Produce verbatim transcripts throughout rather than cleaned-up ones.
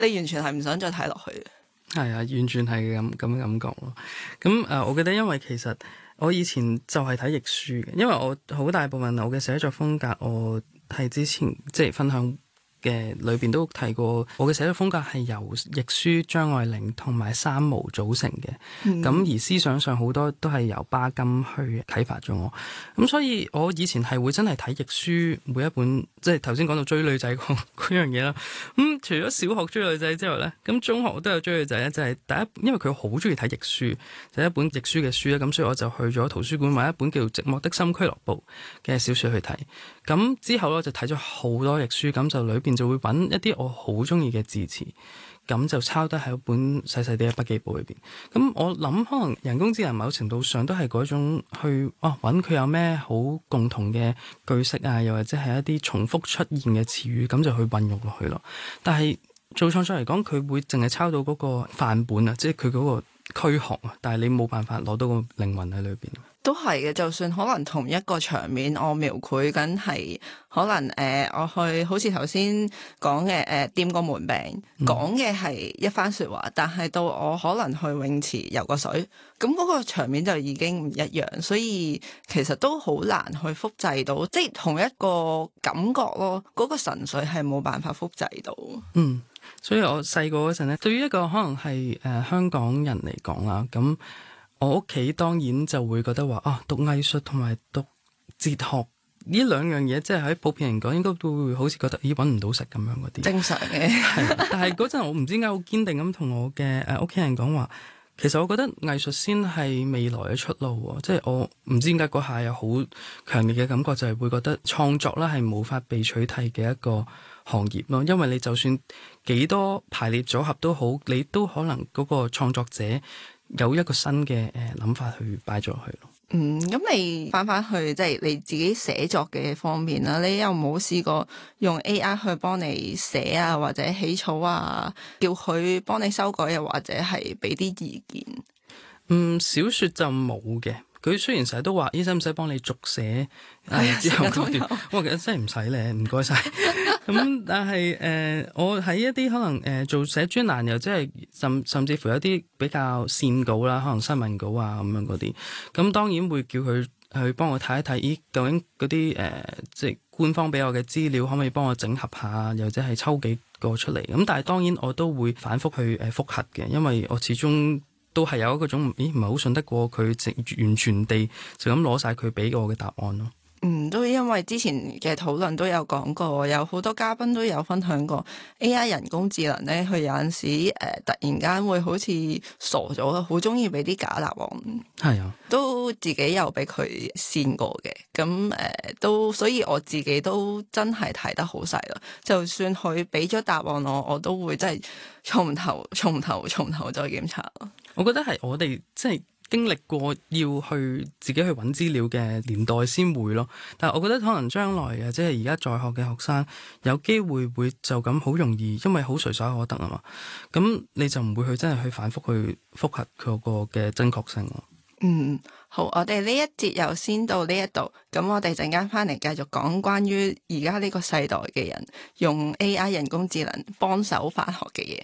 你完全係唔想再睇落去嘅。 係啊，完全係咁咁嘅感覺咯。咁誒、呃，我記得因為其實我以前就係睇譯書嘅，因為我好大部分我嘅寫作風格，我係之前即係分享嘅裏邊都提過，我嘅寫作風格係由譯書張愛玲同埋三毛組成嘅。咁、嗯、而思想上好多都係由巴金去啟發咗我。咁所以我以前係會真係睇譯書每一本，即係頭先講到追女仔嗰樣嘢啦。咁、嗯、除咗小學追女仔之外咧，咁中學都有追女仔咧，就係、是、第一，因為佢好中意睇譯書，就係、一本譯書嘅書咧。咁所以我就去咗圖書館買一本叫做《寂寞的心俱樂部》嘅小說去睇。咁之後咧就睇咗好多譯書，咁就裏邊就會揾一啲我好中意嘅字詞，咁就抄得喺一本細細啲嘅筆記簿裏邊。咁我諗可能人工智能某程度上都係嗰種去啊揾佢有咩好共同嘅句式啊，又或者係一啲重複出現嘅詞語，咁就去運用落去咯。但係做創作嚟講，佢會淨係抄到嗰個範本啊，即係佢嗰個軀殼啊，但係你冇辦法攞到個靈魂喺裏邊。 都係嘅，就算可能同一個場面，我描繪緊係可能誒、呃，我去好似頭先講嘅誒，掂個門柄，講嘅係一番說話，但係到我可能去泳池游個水，咁嗰個場面就已經唔一樣，所以其實都好難去複製到，即係同一個感覺咯，嗰、嗰個神髓係冇辦法複製到。 嗯，所以我細個嗰陣咧，對於一個可能係誒、呃、香港人嚟講啦，咁。我屋企當然就會覺得話啊，讀藝術同埋讀哲學呢兩樣嘢，即係喺普遍嚟講，應該都會好似覺得咦揾唔到食咁樣嗰啲。正常嘅。係，但係嗰陣我唔知點解好堅定咁同我嘅誒屋企人講話，其實我覺得藝術先係未來嘅出路喎。即係我唔知點解嗰下有好強烈嘅感覺，就係會覺得創作啦係無法被取替嘅一個行業咯。因為你就算幾多排列組合都好，你都可能嗰個創作者有一個新嘅誒諗法去擺咗去咯。 嗯，咁你翻翻去即係你自己寫作嘅方面啦，你有冇試過用 A I 去幫你寫啊，或者起草啊，叫佢幫你修改，又或者係俾啲意見？ 嗯，小說就冇嘅。佢雖然成日都話，咦，使唔使幫你續寫？係之後嗰段，我其實真係唔使咧，唔該晒。咁但係誒、呃，我喺一啲可能誒、呃、做寫專欄，又即係甚甚至乎有啲比較線稿啦，可能新聞稿啊咁樣嗰啲，咁當然會叫佢去幫我睇一睇，咦，究竟嗰啲誒即係官方俾我嘅資料，可唔可以幫我整合下，又或者係抽幾個出嚟？咁但係當然我都會反覆去誒複核嘅，因為我始終都係有嗰種，咦，唔係好信得過佢，直完全地就咁攞晒佢俾我嘅答案咯。 嗯，都因為之前嘅討論都有講過，有好多嘉賓都有分享過 A I 人工智能咧，佢有陣時誒、呃、突然間會好似傻咗，好中意俾啲假答案。係啊，都自己有俾佢試過嘅，咁誒、呃、都，所以我自己都真係睇得好細啦。就算佢俾咗答案我，我都會真係從頭從頭從頭再檢查。 我覺得係我哋即係經歷過要去自己去揾資料嘅年代先會咯，但係我覺得可能將來嘅即係而家在學嘅學生有機會會就咁好容易，因為好隨手可得啊嘛，咁你就唔會去真係去反覆去複核佢個嘅真確性咯。嗯， 好，我哋呢一節又先到呢一度，咁我哋陣間翻嚟繼續講關於而家呢個世代嘅人用 A I 人工智能幫手返學嘅嘢。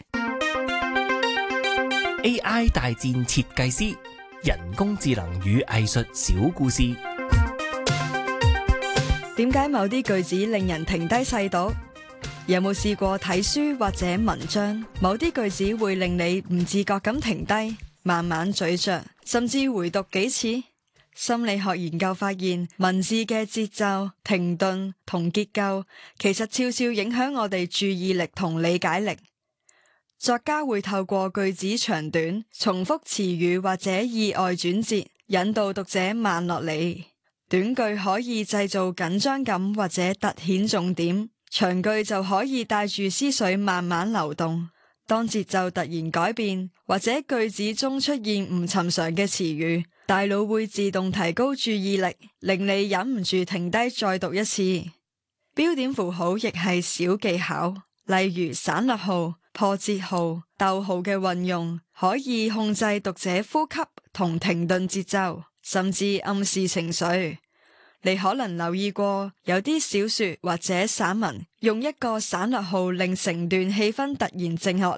A I 大戰設計師，人工智能與藝術小故事。 點解某啲句子令人停低細讀？有冇試過睇書或者文章，某啲句子會令你唔自覺咁停低，慢慢咀嚼，甚至回讀幾次？心理學研究發現，文字嘅節奏、停頓同結構，其實悄悄影響我哋注意力同理解力。作家會透過句子長短、重複詞語或者意外轉折，引導讀者慢落嚟。短句可以製造緊張感或者突顯重點，長句就可以帶住思緒慢慢流動。當節奏突然改變，或者句子中出現唔尋常嘅詞語，大腦會自動提高注意力，令你忍唔住停低再讀一次。標點符號亦係小技巧，例如省略號、破折號、逗號嘅運用，可以控制讀者呼吸同停頓節奏，甚至暗示情緒。呢你可能留意過，有啲小說或者散文用一個省略號令成段氣氛突然靜落